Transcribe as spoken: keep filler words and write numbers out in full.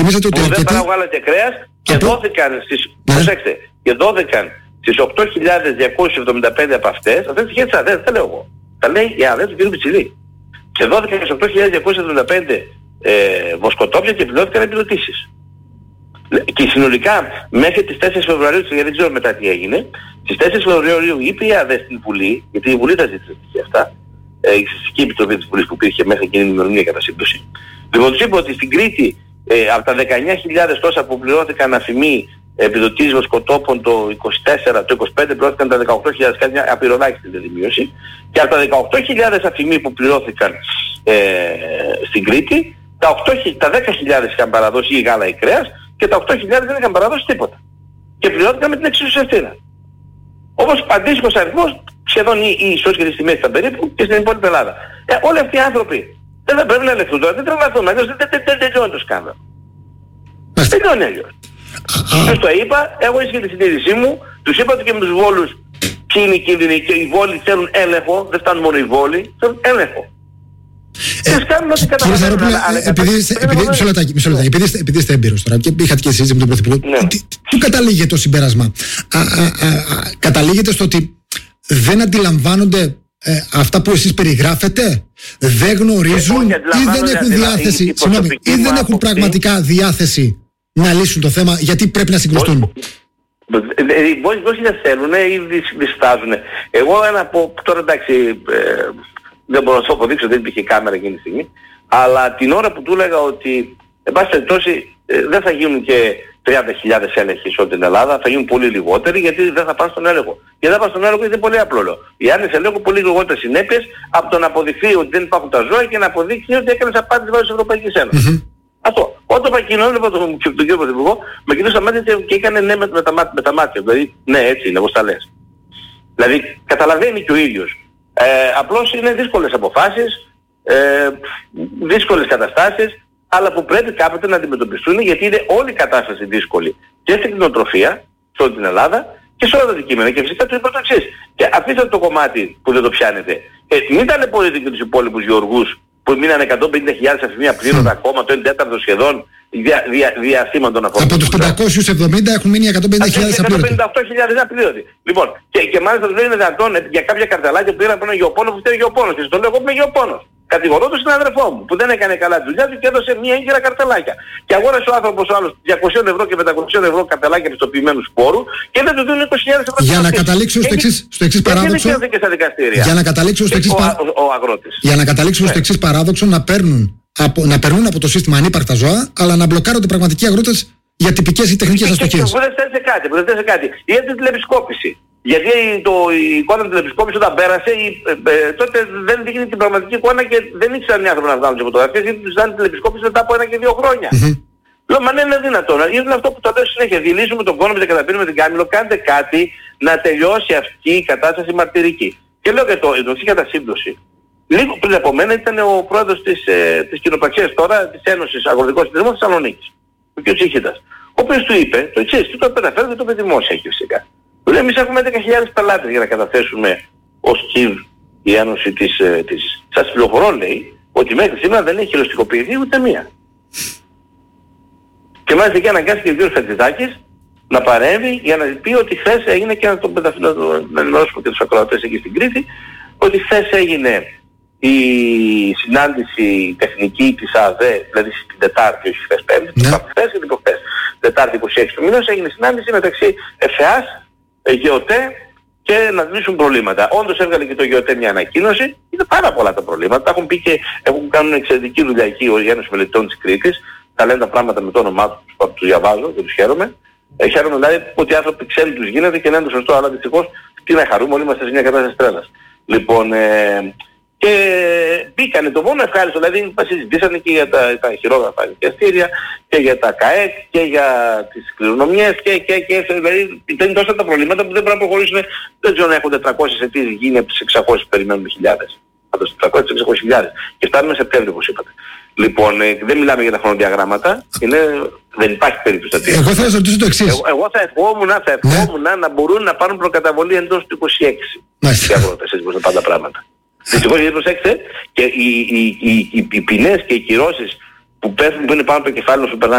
νομίζετε ότι που αρκετοί... δεν παράγουν και κρέας και Από... δόθηκαν στις... Ναι. Προσέξτε, και δόθηκαν στις οκτώ χιλιάδες διακόσιες εβδομήντα πέντε από αυτές, αυτές τις χέρες δεν τα λέω εγώ. Τα λέει η ΑΔΕ του κ. Πιτσιλή. Και δόθηκαν στις οκτώ χιλιάδες διακόσιες εβδομήντα πέντε ε, βοσκοτόπια και πληρώθηκαν επιδοτήσεις. Και συνολικά μέχρι τις τέσσερις Φεβρουαρίου, γιατί δεν ξέρω μετά τι έγινε, στις τέσσερις Φεβρουαρίου είπε η ΑΔΕ στην Βουλή, γιατί η Βουλή τα ζήτησε αυτά, ε, η Εξεταστική Επιτροπή της Βουλής που υπήρχε μέχρι εκείνη την ημερομηνία κατά σύμπτωση. Λοιπόν, τους είπε ότι στην Κρήτη ε, από τα δεκαεννιά χιλιάδες τόσα που πληρώθηκαν αφημί επιδοτήσεις βοσκοτόπων το είκοσι τέσσερα, το είκοσι πέντε πληρώθηκαν τα δεκαοκτώ χιλιάδες, κάτι μια απειροελάχιστη δηλαδή μείωση, και από τα δεκαοκτώ χιλιάδες αφημί που πληρώθηκαν ε, στην Κρήτη, τα, οκτώ, τα δέκα χιλιάδες είχαν παραδώσει ή γάλα ή κρέας και τα οκτώ χιλιάδες δεν είχαν παραδώσει τίποτα. Και πληρώθηκαν με την εξίσωση ευθύνα. Όπως αντίστοιχος αριθμός σχεδόν ίσως και τις τιμές ήταν περίπου και στην υπόλοιπη Ελλάδα. Ε, όλοι αυτοί οι άνθρωποι δεν θα πρέπει να ελεγχθούν τώρα, δεν τραβαθούν, αλλιώς δεν τελειώνει το σκάνδαλο. Δεν τελειώνει αλλιώς. Τους το είπα, εγώ ίσχυε τη συνείδησή μου, τους είπα ότι και με τους Βόλους ποιοι είναι οι κίνδυνοι και οι Βόλοι θέλουν έλεγχο, δεν φτάνουν μόνο οι Βόλοι, θέλουν έλεγχο. Ε, κύριε Σαρόπουλε, επειδή είστε έμπειρος τώρα και είχατε και συζήτηση με τον Πρωθυπουργό, ναι. Πού καταλήγεται το συμπέρασμα? Α, α, α, α, καταλήγεται στο ότι δεν αντιλαμβάνονται ε, αυτά που εσείς περιγράφετε, δεν γνωρίζουν ή δεν έχουν διάθεση, συγγνώμη, ή δεν έχουν πραγματικά διάθεση να λύσουν το θέμα γιατί πρέπει να συγκρουστούν? Όσοι δεν θέλουν ή διστάζουν. Εγώ ένα από τώρα εντάξει, ε, δεν μπορώ να το αποδείξω, δεν υπήρχε κάμερα εκείνη τη στιγμή, αλλά την ώρα που του έλεγα ότι εν πάση περιπτώσει ε, δεν θα γίνουν και τριάντα χιλιάδες έλεγχοι σε όλη την Ελλάδα, θα γίνουν πολύ λιγότεροι γιατί δεν θα πάνε στον έλεγχο. Και δεν θα πάνε στον έλεγχο γιατί είναι πολύ απλό. Λέω. Οι άρνηση ελέγχου πολύ λιγότερες συνέπειες από το να αποδειχθεί ότι δεν υπάρχουν τα ζώα και να αποδείξει ότι έκανες απάντηση βάσει της Ευρωπαϊκής Ένωσης. Mm-hmm. Αυτό. Όταν είπα κοινό, έλεγα τον κύριο Πρωθυπουργό, με κοιτούσε στα μάτια και έκανε ναι με, με, τα, με τα μάτια. Δηλαδή, ναι, έτσι είναι, όπως τα λες. Δηλαδή, καταλαβαίνει και ο ίδιος. Ε, απλώς είναι δύσκολες αποφάσεις, ε, δύσκολες καταστάσεις, αλλά που πρέπει κάποτε να αντιμετωπιστούν γιατί είναι όλη η κατάσταση δύσκολη και στην κτηνοτροφία, σε όλη την Ελλάδα και σε όλα τα αντικείμενα. Και φυσικά το είπα το εξής. Και αφήστε το κομμάτι που δεν το πιάνετε. Ε, μην ταλαιπωρείτε και τους υπόλοιπους γεωργούς που μείνανε εκατόν πενήντα χιλιάδες αφημία πλήρωτα ακόμα, το ένα τέταρτο σχεδόν δια, δια, διαστήματον από Από τους πεντακόσιους εβδομήντα έχουν μείνει εκατόν πενήντα χιλιάδες απλήρωτοι. εκατόν πενήντα οκτώ χιλιάδες απλήρωτοι. Λοιπόν, και, και μάλιστα δεν είναι δυνατόν για κάποια καρτελάκια που πήραν ένα γεωπόνο που φταίει γεωπόνος. Και στο λέω εγώ που είμαι γεωπόνος. Κατηγορώ τον συναδελφό μου που δεν έκανε καλά τη δουλειά του και έδωσε μία έγκυρα καρτελάκια. Και αγόρασε ο άνθρωπος ο άλλος διακόσια ευρώ και πεντακόσια ευρώ καρτελάκια πιστοποιημένου σπόρου και δεν του δίνουν είκοσι χιλιάδες ευρώ. Για να καταλήξω στο εξής, στο εξής παράδοξο. Για να καταλήξω στο εξής, πα... ο, ο αγρότης. Για να καταλήξω στο εξής παράδοξο να παίρνουν, από, να περνούν από το σύστημα ανύπαρκτα ζώα, αλλά να μπλοκάρονται πραγματικοί αγρότες για τυπικές ή τεχνικές αστοχίες. Δεν θες σε κάτι, δεν θες σε κάτι. Ή έτσι τηλεπισκόπηση. Γιατί το, η εικόνα του τηλεπισκόπηση όταν πέρασε, η, ε, τότε δεν δείχνει την πραγματική εικόνα και δεν ήξεραν οι άνθρωποι να βγάλουν τις φωτογραφίες γιατί τους δάνει τηλεπισκόπηση μετά από ένα και δύο χρόνια. Mm-hmm. Λέω, μα ναι, είναι δυνατόν. Είναι αυτό που το λέω συνέχεια. Δηλίζουμε τον κόνο με την καταπίνουμε την κάμιλο, κάντε κάτι να τελειώσει αυτή η κατάσταση μαρτυρική. Και λέω και το, το εξής κατά σύμπτωση. Λίγο πριν από μένα ήταν ο πρόεδρος της, ε, της κοινοπραξίας τώρα, της Ένωσης Αγροτικών Συνδρομών Θεσσαλονίκης, ο κ. Τσίχητας, ο οποίος του είπε το εξής, και το μεταφέρει και το είπε δημόσια και φυσικά. Του λέει, εμείς έχουμε έντεκα χιλιάδες πελάτες για να καταθέσουμε ως ΚΙΒ η Ένωση της, ε, της... Σας πληροφορώ, λέει, ότι μέχρι σήμερα δεν έχει χειροστικοποιηθεί ούτε μία. Και μάλιστα και αναγκάστηκε ο κ. Φετζηδάκης να παρέμβει για να πει ότι χθες έγινε και να τον ενημερώσουμε και τους ακροατές εκεί στην Κρήτη, ότι χθες έγινε η συνάντηση τεχνική της ΑΔΕ, δηλαδή την Τετάρτη, όχι χθες Πέμπτη, ναι. χθες και την προχθές, Τετάρτη είκοσι έξι του μήνος, έγινε συνάντηση μεταξύ ΕΦΕΑΣ, ΓΕΟΤΕ και να λύσουν προβλήματα. Όντως έβγαλε και το ΓΕΟΤΕ μια ανακοίνωση, είναι πάρα πολλά τα προβλήματα, τα έχουν πει και έχουν κάνουν εξαιρετική δουλειά εκεί ο Γένος Μελετών της Κρήτης, τα λένε τα πράγματα με το όνομά τους, που τους διαβάζω και τους χαίρομαι. Ε, χαίρομαι δηλαδή ότι οι άνθρωποι ξέρουν τους γίνεται και είναι το σωστό, αλλά δυστυχώς τι να χαρούμε, όλοι είμαστε σε μια κατάσταση τρέλας. Λοιπόν, ε, και μπήκανε το μόνο ευχάριστο, δηλαδή συζητήσανε και για τα, τα χειρόγραφα νοικιαστήρια και για τα ΚΑΕΚ και για τις κληρονομιές και, και, και δηλαδή είναι τόσα τα προβλήματα που δεν πρέπει να προχωρήσουν. Δεν ξέρω να έχουν τετρακόσιες αιτήσεις γίνει από τις εξακόσιες περιμένουμε χιλιάδες. Από τις τετρακόσιες εξακόσιες χιλιάδες. Και φτάνουμε Σεπτέμβριο όπως είπατε. Λοιπόν, ε, δεν μιλάμε για τα χρονοδιαγράμματα, είναι, δεν υπάρχει περίπτωση τέτοια. Εγώ θα σας ρωτήσω το εξής. Εγώ, εγώ θα ευχόμουν, θα ευχόμουν ναι. να μπορούν να πάρουν προκαταβολή εντός του είκοσι έξι. Μάλιστα. Οι αγρότες, έτσι μπορούν να πάνε τα πράγματα. Δυστυχώς γιατί προσέξτε και οι, οι, οι, οι, οι ποινές και οι κυρώσεις που πέφτουν που είναι πάνω από το κεφάλι σου